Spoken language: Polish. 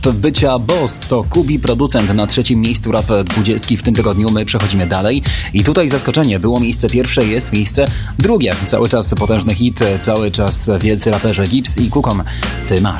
bycia Boss to Kubi, producent na 3. miejscu Rap 20 w tym tygodniu. My przechodzimy dalej i tutaj zaskoczenie. Było miejsce pierwsze, jest miejsce drugie. Cały czas potężny hit, cały czas wielcy raperzy Gibbs i Kukon. Ty masz.